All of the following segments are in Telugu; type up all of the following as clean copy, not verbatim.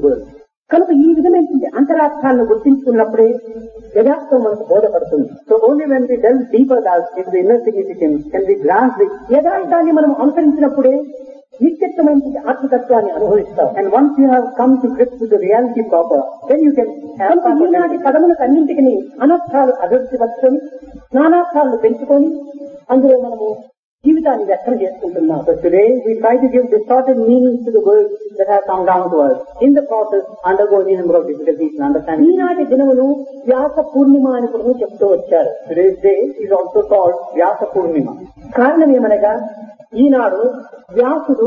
world. కనుక ఈ విధమైనటువంటి అంతరార్థాలను గుర్తించుకున్నప్పుడే యథార్థం మనకు బోధపడుతుంది. So only when we delve deeper into the inner significance can we grasp the యథార్థాన్ని మనం అనుసరించినప్పుడే నిత్యత్వమైనటువంటి ఆత్మతత్వాన్ని అనుభవిస్తాం. And once you have come to grips with the reality proper, then you can have కనుక ఈనాటి పదములకు అన్నింటికి అనర్థాలు అభివృద్ధి వచ్చుకొని నానార్థాలను పెంచుకొని అందులో మనము జీవితాన్ని వ్యక్తం చేసుకుంటున్నాం. So today we try to give distorted meanings to the words that have come down to us. In the process, undergo any number of difficulties in understanding. ఈనాటి దినమును వ్యాస పూర్ణిమ అని కూడా చెప్తూ వచ్చారు. Today's day is also called Vyasa Purnima. కారణం ఏమనగా ఈనాడు వ్యాసుడు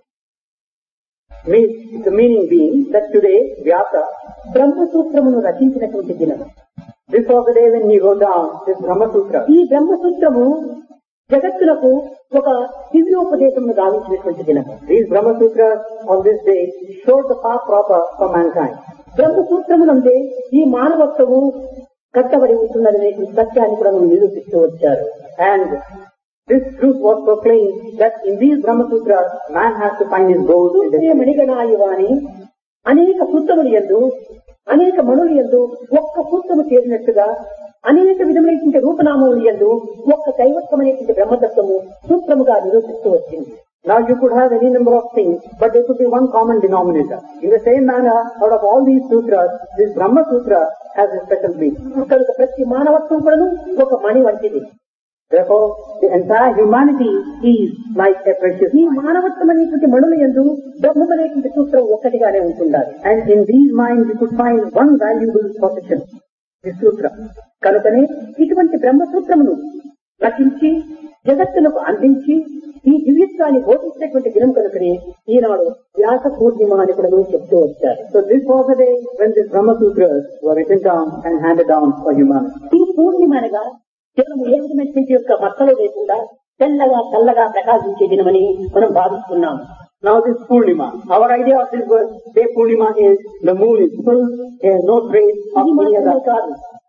The meaning being that today Vyasa, బ్రహ్మసూత్రమును రచించినటువంటి దినం. this was the day when he wrote down this Brahma Sutra. ఈ బ్రహ్మసూత్రము జగత్తులకు ఒక దివ్యోపదేశమును గావించినటువంటి దినం. These Brahma Sutras on this day showed the path proper for mankind. బ్రహ్మసూత్రమునందే ఈ మానవత్వము కట్టబడి ఉంటున్నదనే సత్యాన్ని కూడా మనం నిరూపిస్తూ వచ్చారు. And this truth was proclaimed that in these Brahma Sutras man has to find his goal in the మణిగణాయువాని అనేక సూత్రములు యందు అనేక మణులు యందు ఒక్క సూత్రము చేరినట్టుగా అనేక విధమైనటువంటి రూపనామములు యందు ఒక్క దైవత్వమైనటువంటి బ్రహ్మతత్వము సూత్రముగా నిరూపిస్తూ వచ్చింది. Now you could have any number of things, but there could be one common denominator. In the same manner, out of all these sutras, this Brahma Sutra has a special meaning. కనుక ప్రతి మానవత్వం కూడాను ఒక మణి వంటిది. Therefore, the entire humanity is like a precious ఈ మానవత్వం అనేటువంటి మణుల యందు బ్రహ్మం అనేటువంటి సూత్రం ఒక్కటిగానే ఉంటుండాలి. and in these minds you could find one valuable possession, this sutra. కనుకనే ఇటువంటి బ్రహ్మసూత్రమును రచించి జగత్తులకు అందించి ఈ దివ్యత్వాన్ని బోధించేటువంటి దినం కనుకనే ఈనాడు వ్యాస పూర్ణిమ అని కూడా చెప్తూ వచ్చారు. So this was the day when these Brahma Sutras were written down and handed down for humanity. ఈ పూర్ణిమ అనగా కేవలం ఏ విధమైనటువంటి యొక్క మచ్చలు లేకుండా తెల్లగా చల్లగా ప్రకాశించే దినమని మనం భావిస్తున్నాం. Now this Purnima, our idea of this word, day Purnima is the moon is full, there is no trace of ఇది any మాత్రమే other. కాదు,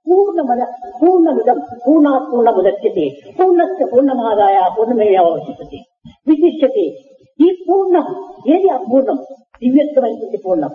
పూర్ణమిదం పూర్ణాత్ పూర్ణముదచ్యతే పూర్ణస్య పూర్ణమాదాయ పూర్ణమేవావశిష్యతే విశిష్యతే. ఈ పూర్ణం ఏది అపూర్ణం? దివ్యత్వమైనటువంటి పూర్ణం.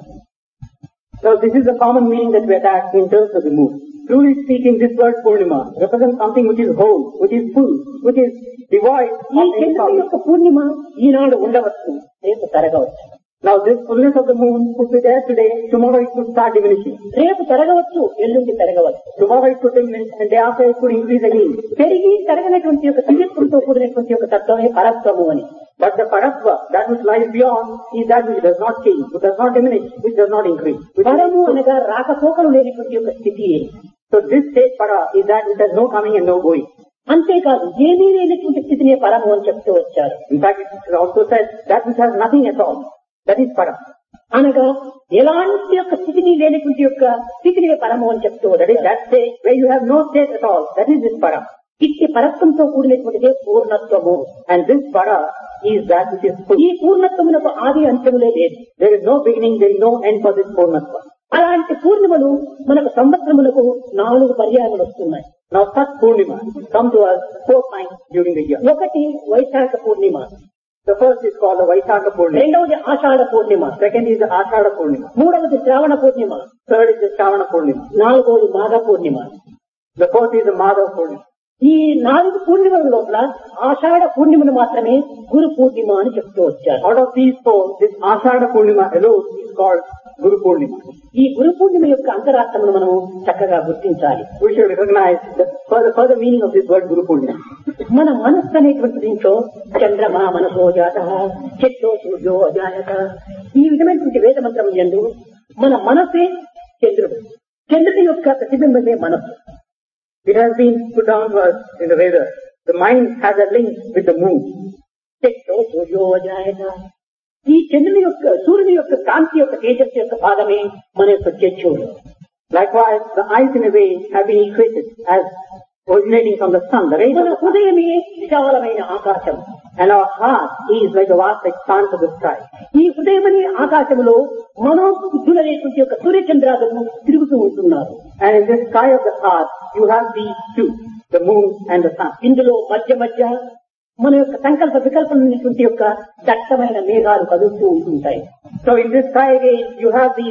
So this is the common meaning that we attach in terms of the moon. Truly speaking, this word Purnima represents something which is whole, which is full, which is devoid ఈ of any చంద్రుని problem. యొక్క పూర్ణిమ ఈనాడు ఉండవచ్చు, రేపు తరగవచ్చు. Now this fullness of the moon could be there today, tomorrow it could start diminishing. రేపు తరగవచ్చు, ఎల్లుండి తరగవచ్చు. Tomorrow it could diminish and day after it could increase again. పెరిగి తరగనటువంటి యొక్క దివ్యత్వంతో కూడినటువంటి యొక్క తత్వమే పరత్వము అని. But the Paratva, that which lies beyond, is that which does not change, which does not diminish, which does not increase. పరము అనగా రాకపోకలు లేనటువంటి యొక్క స్థితి. So this state Para is that which has no coming and no going. అంతేకాదు ఏమీ లేనటువంటి స్థితినే పరము అని చెప్తూ వచ్చారు. In fact, it is also said that which has nothing at all, that is Para. అనగా ఎలాంటి యొక్క స్థితిని లేనటువంటి యొక్క స్థితినే పరము అని చెప్తూ That is వచ్చారు. that state where you have no state at all, that is this Para. ఇట్టి పరత్వంతో కూడినటువంటిదే పూర్ణత్వము. And this Para is that which is full. ఈ పూర్ణత్వమునకు ఆది అంత్యములే లేదు. There is no beginning, there is no end for this Purnatva. అలాంటి పూర్ణిమలు మనకు సంవత్సరములకు 4 పర్యాయములు వస్తున్నాయి. Now such Purnima come to us 4 times during the year. ఒకటి వైశాఖ పూర్ణిమ, The first is called the Vaishaka Purnima. రెండవది ఆషాఢ పూర్ణిమ, Second is the Ashada Purnima. మూడవది శ్రావణ పూర్ణిమ, Third is the Shravana Purnima. నాలుగవది మాఘ పూర్ణిమ. The fourth is the Madhav Purnima. ఈ 4 పూర్ణిమల లోపల ఆషాఢ పూర్ణిమను మాత్రమే గురు పూర్ణిమ అని చెప్తూ వచ్చారు. Out of these 4, this Ashada Purnima alone is called Guru Purnima. ఈ గురు పూర్ణిమ యొక్క అంతరార్థమును మనం చక్కగా గుర్తించాలి. We should recognize the further meaning of this word Guru Purnima. మన మనస్సు అనేటువంటి దీంట్లో చంద్రమా మనసో జాత చెట్టో సూర్యో అజాయత ఈ విధమైనటువంటి వేద మంత్రం యందు మన మనసే చంద్రుడు, చంద్రుడి యొక్క ప్రతిబింబమే మనస్సు. It has been put down to us in the Vedas. The mind has a link with the moon. చెట్టో సూర్యో అజాయత ఈ చంద్రుని యొక్క సూర్యుని యొక్క కాంతి యొక్క తేజస్సు యొక్క భాగమే మన యొక్క చక్షువులు. Likewise, the eyes in a way have been equated as originating from the sun, the rays of మన the sun. హృదయమే విశాలమైన ఆకాశం. And our heart is like a vast expanse of the sky. ఈ హృదయమనే ఆకాశములో మనోబుద్ధులనేటువంటి యొక్క సూర్యచంద్రాదులను తిరుగుతూ ఉంటున్నారు. And in the sky of the heart, you have these two, the moon and the sun. ఇందులో మధ్య మధ్య మన యొక్క సంకల్ప వికల్పమైనటువంటి యొక్క దట్టమైన మేఘాలు కదులుతూ ఉంటుంటాయి. So in this sky again, you have these